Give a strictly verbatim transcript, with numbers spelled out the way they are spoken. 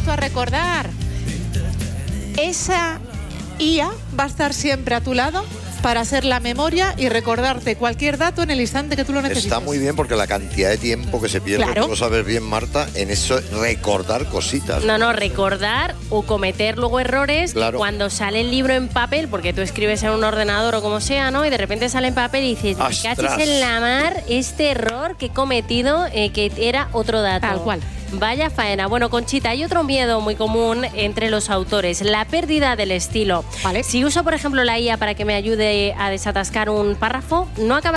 puesto a recordar. Esa I A va a estar siempre a tu lado para hacer la memoria y recordarte cualquier dato en el instante que tú lo necesites. Está muy bien porque la cantidad de tiempo que se pierde, Claro. tú lo sabes bien, Marta, en eso recordar cositas. No, no, recordar o cometer luego errores. Claro. Cuando sale el libro en papel, porque tú escribes en un ordenador o como sea, ¿no? Y de repente sale en papel y dices, me ¡Astras! cachis en la mar este error que he cometido, eh, que era otro dato. Tal cual. Vaya faena. Bueno, Conchita, hay otro miedo muy común entre los autores, la pérdida del estilo. Vale. Si uso, por ejemplo, la I A para que me ayude a desatascar un párrafo, no acaba